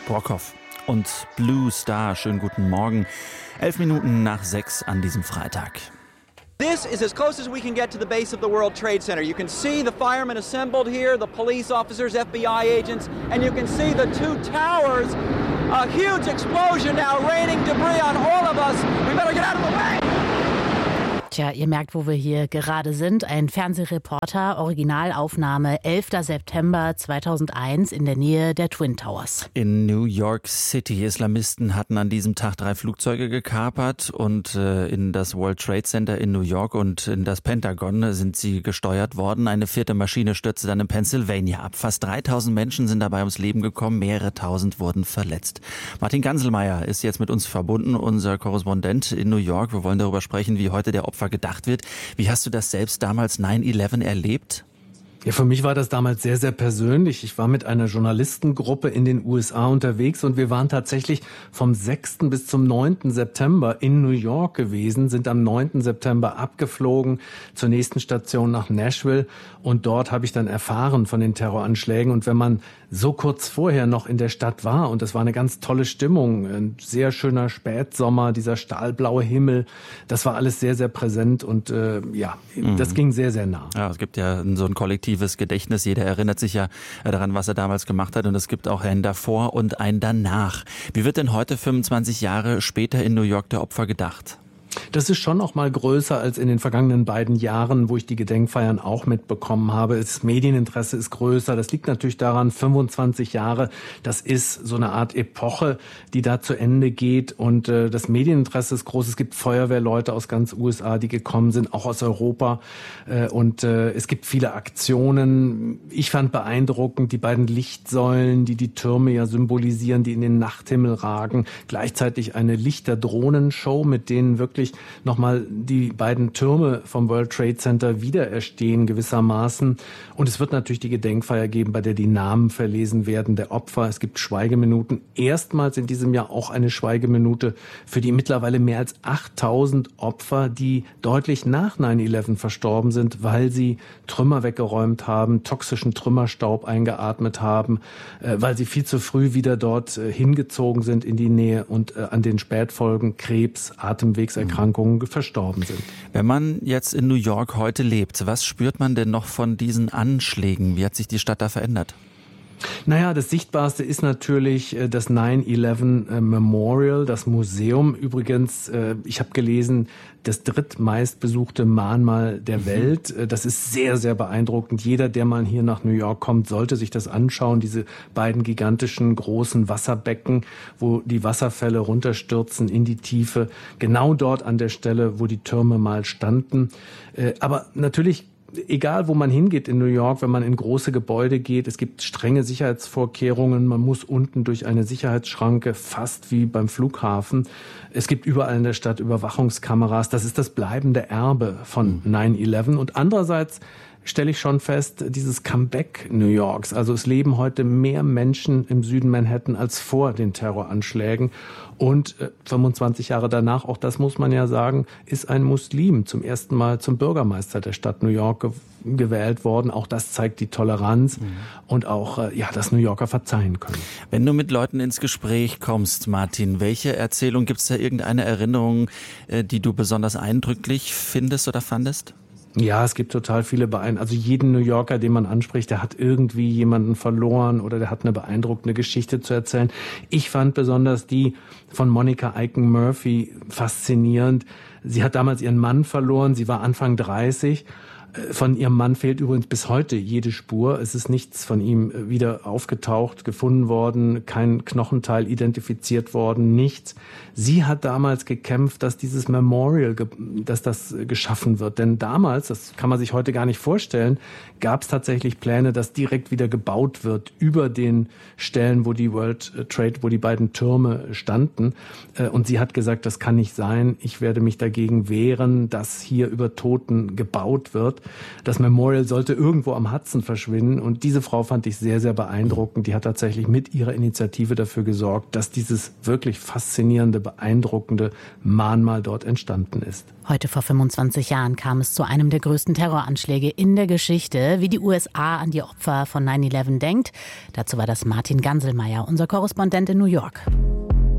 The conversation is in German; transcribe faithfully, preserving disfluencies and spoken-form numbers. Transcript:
Brockhoff und Blue Star. Schönen guten Morgen. Elf Minuten nach sechs an diesem Freitag. This is as close as we can get to the base of the World Trade Center. You can see the firemen assembled here, the police officers, F B I agents, and you can see the two towers. A huge explosion now, raining debris on all of us. We better get out of the way. Tja, ihr merkt, wo wir hier gerade sind. Ein Fernsehreporter, Originalaufnahme, elfter September zweitausendeins in der Nähe der Twin Towers. In New York City. Islamisten hatten an diesem Tag drei Flugzeuge gekapert und äh, in das World Trade Center in New York und in das Pentagon sind sie gesteuert worden. Eine vierte Maschine stürzte dann in Pennsylvania ab. Fast dreitausend Menschen sind dabei ums Leben gekommen, mehrere tausend wurden verletzt. Martin Ganselmeier ist jetzt mit uns verbunden, unser Korrespondent in New York. Wir wollen darüber sprechen, wie heute der Opfer gedacht wird. Wie hast du das selbst damals neun elf erlebt? Ja, für mich war das damals sehr, sehr persönlich. Ich war mit einer Journalistengruppe in den U S A unterwegs und wir waren tatsächlich vom sechsten bis zum neunten September in New York gewesen, sind am neunten September abgeflogen zur nächsten Station nach Nashville und dort habe ich dann erfahren von den Terroranschlägen. Und wenn man so kurz vorher noch in der Stadt war und das war eine ganz tolle Stimmung, ein sehr schöner Spätsommer, dieser stahlblaue Himmel, das war alles sehr, sehr präsent und äh, ja, mhm. das ging sehr, sehr nah. Ja, es gibt ja so ein Kollektiv Gedächtnis. Jeder erinnert sich ja daran, was er damals gemacht hat. Und es gibt auch ein davor und ein danach. Wie wird denn heute, fünfundzwanzig Jahre später, in New York der Opfer gedacht? Das ist schon noch mal größer als in den vergangenen beiden Jahren, wo ich die Gedenkfeiern auch mitbekommen habe. Das Medieninteresse ist größer. Das liegt natürlich daran, fünfundzwanzig Jahre, das ist so eine Art Epoche, die da zu Ende geht. Und äh, das Medieninteresse ist groß. Es gibt Feuerwehrleute aus ganz U S A, die gekommen sind, auch aus Europa. Äh, und äh, es gibt viele Aktionen. Ich fand beeindruckend die beiden Lichtsäulen, die die Türme ja symbolisieren, die in den Nachthimmel ragen. Gleichzeitig eine Lichterdrohnenshow, mit denen wirklich nochmal die beiden Türme vom World Trade Center wiedererstehen gewissermaßen. Und es wird natürlich die Gedenkfeier geben, bei der die Namen verlesen werden der Opfer. Es gibt Schweigeminuten. Erstmals in diesem Jahr auch eine Schweigeminute für die mittlerweile mehr als achttausend Opfer, die deutlich nach neun elf verstorben sind, weil sie Trümmer weggeräumt haben, toxischen Trümmerstaub eingeatmet haben, äh, weil sie viel zu früh wieder dort äh, hingezogen sind in die Nähe und äh, an den Spätfolgen Krebs, Atemwegserkrankungen Erkrankungen verstorben sind. Wenn man jetzt in New York heute lebt, was spürt man denn noch von diesen Anschlägen? Wie hat sich die Stadt da verändert? Naja, das Sichtbarste ist natürlich das neun elf Memorial, das Museum. Übrigens, ich habe gelesen, das drittmeistbesuchte Mahnmal der mhm. Welt. Das ist sehr, sehr beeindruckend. Jeder, der mal hier nach New York kommt, sollte sich das anschauen. Diese beiden gigantischen großen Wasserbecken, wo die Wasserfälle runterstürzen in die Tiefe. Genau dort an der Stelle, wo die Türme mal standen. Aber natürlich, egal wo man hingeht in New York, wenn man in große Gebäude geht, es gibt strenge Sicherheitsvorkehrungen. Man muss unten durch eine Sicherheitsschranke, fast wie beim Flughafen. Es gibt überall in der Stadt Überwachungskameras. Das ist das bleibende Erbe von neun elf. Und andererseits stelle ich schon fest, dieses Comeback New Yorks. Also es leben heute mehr Menschen im Süden Manhattan als vor den Terroranschlägen. Und fünfundzwanzig Jahre danach, auch das muss man ja sagen, ist ein Muslim zum ersten Mal zum Bürgermeister der Stadt New York ge- gewählt worden. Auch das zeigt die Toleranz mhm. und auch, ja, dass New Yorker verzeihen können. Wenn du mit Leuten ins Gespräch kommst, Martin, welche Erzählung, gibt es da irgendeine Erinnerung, die du besonders eindrücklich findest oder fandest? Ja, es gibt total viele Beeindruckungen. Also jeden New Yorker, den man anspricht, der hat irgendwie jemanden verloren oder der hat eine beeindruckende Geschichte zu erzählen. Ich fand besonders die von Monica Eichen-Murphy faszinierend. Sie hat damals ihren Mann verloren, sie war Anfang dreißig. Von ihrem Mann fehlt übrigens bis heute jede Spur. Es ist nichts von ihm wieder aufgetaucht, gefunden worden, kein Knochenteil identifiziert worden, nichts. Sie hat damals gekämpft, dass dieses Memorial, dass das geschaffen wird. Denn damals, das kann man sich heute gar nicht vorstellen, gab es tatsächlich Pläne, dass direkt wieder gebaut wird über den Stellen, wo die World Trade, wo die beiden Türme standen. Und sie hat gesagt, das kann nicht sein. Ich werde mich dagegen wehren, dass hier über Toten gebaut wird. wird. Das Memorial sollte irgendwo am Hudson verschwinden und diese Frau fand ich sehr, sehr beeindruckend. Die hat tatsächlich mit ihrer Initiative dafür gesorgt, dass dieses wirklich faszinierende, beeindruckende Mahnmal dort entstanden ist. Heute vor fünfundzwanzig Jahren kam es zu einem der größten Terroranschläge in der Geschichte. Wie die U S A an die Opfer von neun elf denkt, dazu war das Martin Ganselmeier, unser Korrespondent in New York.